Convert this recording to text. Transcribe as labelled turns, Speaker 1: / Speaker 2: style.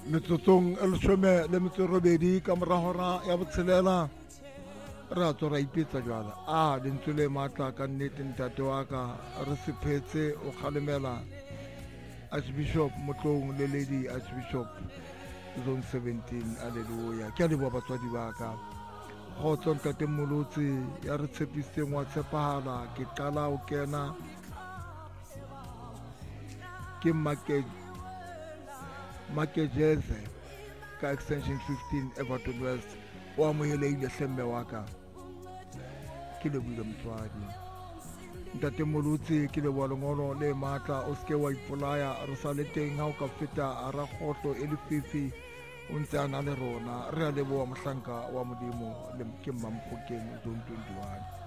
Speaker 1: metsotsong e leshome le metso e robedi ka mora hora ya botshelela ra tswa ra ipetsa jwala lentswe le matla ka nnete ntate wa ka re sephetse o kgalemela Archbishop Motlong le Lady Archbishop Zone 17. Alleluia. Ke a leboha batswadi ba ka kgotso ntate Molotsi ya re tshepisitseng wa tshepahala. Ke qala ho kena ke Makejeze ka extension 15 Everton West o amohelehile hlemme wa ka. Ke lebohile motswadi ntate Molotsi, ke leboha lengolo le matla o seke wa ipolaya re sa le teng ha o ka feta a ra kgotlo e lefifi o ntse a na le rona. Re a leboha mohlanka wa modimo le ke Mampokeng Zone 21.